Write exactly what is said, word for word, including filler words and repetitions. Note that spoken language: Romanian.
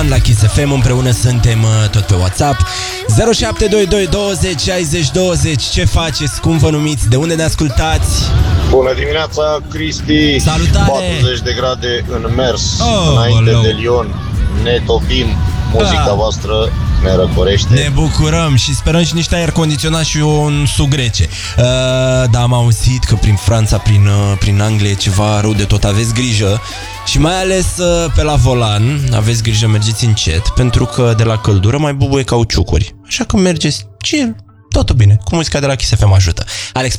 La Kiss F M împreună suntem tot pe WhatsApp zero șapte doi doi douăzeci șaizeci douăzeci. Ce faceți? Cum vă numiți? De unde ne ascultați? Bună dimineața, Cristi. Salutare! patruzeci de grade în mers, oh, înainte oleu. de Lyon. Ne topim. Muzica da. voastră ne răcorește. Ne bucurăm și sperăm și niște aer condiționat și un suc rece. uh, Dar am auzit că prin Franța, prin, uh, prin Anglia e ceva rău de tot. Aveți grijă. Și mai ales uh, pe la volan, aveți grijă, mergeți încet, pentru că de la căldură mai bubuie cauciucuri. Așa că mergeți chill, totul bine. Cu muzica de la Kiss F M ajută. Alex